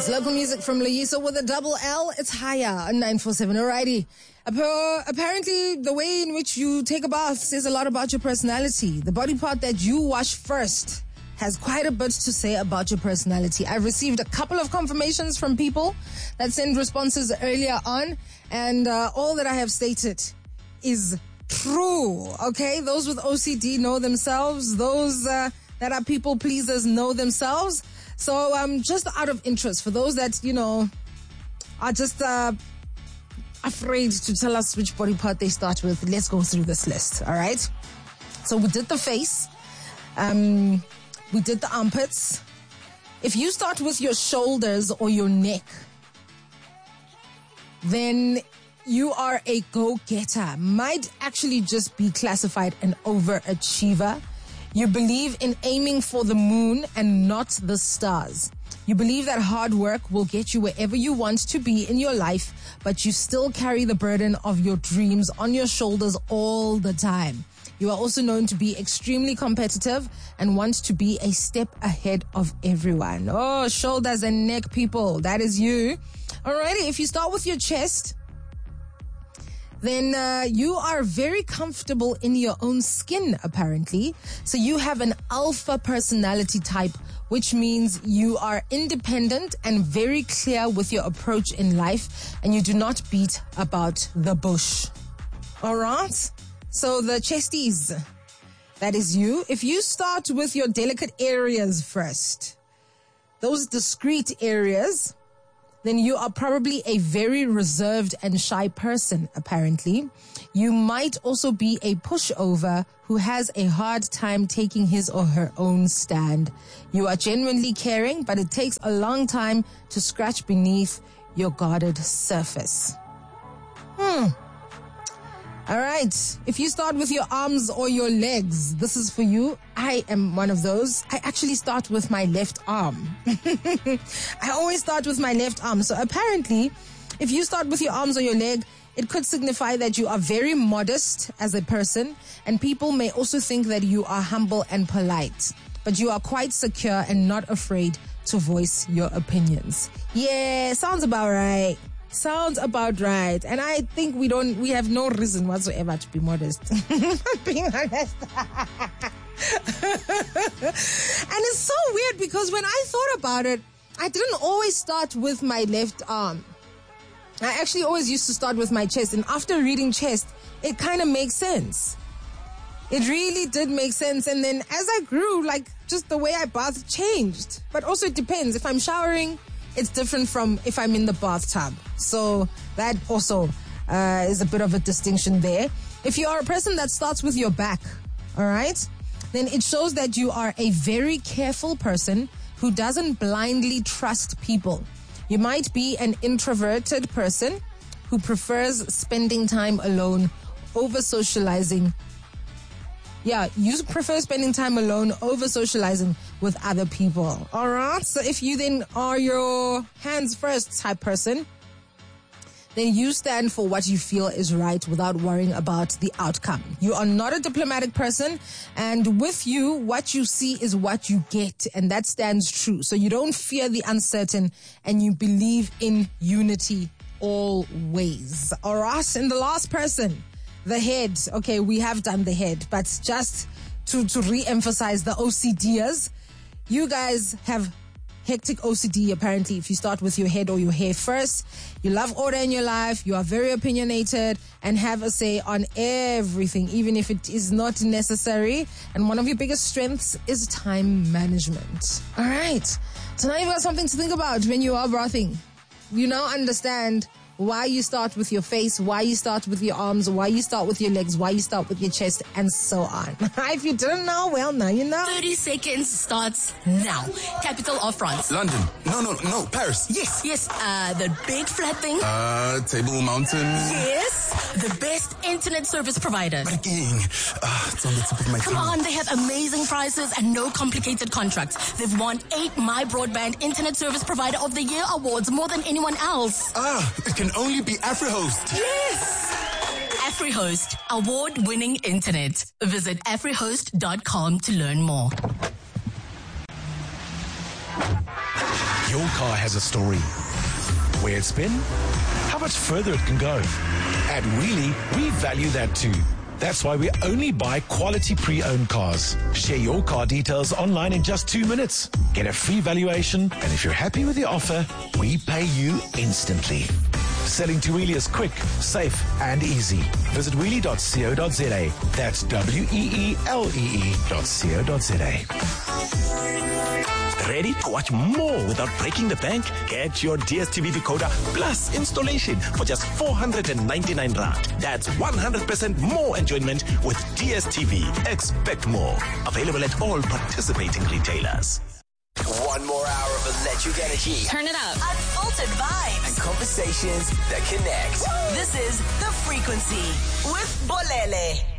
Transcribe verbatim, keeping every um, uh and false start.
Local music from Loyiso with a double L. It's higher on nine four seven. Alrighty. Apparently, the way in which you take a bath says a lot about your personality. The body part that you wash first has quite a bit to say about your personality. I've received a couple of confirmations from people that sent responses earlier on, and uh, all that I have stated is true. Okay? Those with O C D know themselves. Those uh, that are people pleasers know themselves. So um, just out of interest, for those that, you know, are just uh, afraid to tell us which body part they start with, let's go through this list, all right? So we did the face. Um, we did the armpits. If you start with your shoulders or your neck, then you are a go-getter. Might actually just be classified an overachiever. You believe in aiming for the moon and not the stars. You believe that hard work will get you wherever you want to be in your life, but you still carry the burden of your dreams on your shoulders all the time. You are also known to be extremely competitive and want to be a step ahead of everyone. Oh, shoulders and neck people, that is you. Alrighty, if you start with your chest, then uh, you are very comfortable in your own skin, apparently. So you have an alpha personality type, which means you are independent and very clear with your approach in life, and you do not beat about the bush. All right? So the chesties, that is you. If you start with your delicate areas first, those discrete areas, then you are probably a very reserved and shy person, apparently. You might also be a pushover who has a hard time taking his or her own stand. You are genuinely caring, but it takes a long time to scratch beneath your guarded surface. Hmm. All right. If you start with your arms or your legs, this is for you. I am one of those. I actually start with my left arm. I always start with my left arm. So apparently, if you start with your arms or your leg, it could signify that you are very modest as a person, and people may also think that you are humble and polite, but you are quite secure and not afraid to voice your opinions. Yeah, sounds about right. Sounds about right. And I think we don't, we have no reason whatsoever to be modest. Being honest. And it's so weird because when I thought about it, I didn't always start with my left arm. I actually always used to start with my chest. And after reading chest, it kind of makes sense. It really did make sense. And then as I grew, like just the way I bath changed. But also it depends. If I'm showering, it's different from if I'm in the bathtub. So that also uh, is a bit of a distinction there. If you are a person that starts with your back, all right, then it shows that you are a very careful person who doesn't blindly trust people. You might be an introverted person who prefers spending time alone over socializing. Yeah, you prefer spending time alone over socializing with other people. All right. So if you then are your hands first type person, then you stand for what you feel is right without worrying about the outcome. You are not a diplomatic person, and with you, what you see is what you get, and that stands true. So you don't fear the uncertain, and you believe in unity always. All right. And the last person, the head. Okay, we have done the head, but just to, to re-emphasize the OCDers, you guys have hectic O C D apparently if you start with your head or your hair first. You love order in your life, you are very opinionated and have a say on everything, even if it is not necessary. And one of your biggest strengths is time management. All right, so now you've got something to think about when you are bathing. You now understand why you start with your face, why you start with your arms, why you start with your legs, why you start with your chest, and so on. If you didn't know, well, now you know. thirty seconds starts now. Capital of France. London. No, no, no, Paris. Yes, yes. Uh, the big flat thing. Uh, Table Mountain. Yes. The best internet service provider. But again, uh, it's on the tip of my tongue. Come on, they have amazing prices and no complicated contracts. They've won eight My Broadband Internet Service Provider of the Year awards, more than anyone else. Ah, it can only be AfriHost. Yes! AfriHost, award-winning internet. Visit afrihost dot com to learn more. Your car has a story. Where it's been, how much further it can go. At Wheelie, we value that too. That's why we only buy quality pre-owned cars. Share your car details online in just two minutes. Get a free valuation, and if you're happy with the offer, we pay you instantly. Selling to Wheelie is quick, safe, and easy. Visit wheelie dot co dot za. That's W E E L E E dot co dot za. Ready to watch more without breaking the bank? Get your D S T V decoder plus installation for just four hundred ninety-nine rand. That's one hundred percent more enjoyment with D S T V. Expect more. Available at all participating retailers. One more hour of electric energy. Turn it up. Unfiltered vibes. And conversations that connect. This is The Frequency with Bolele.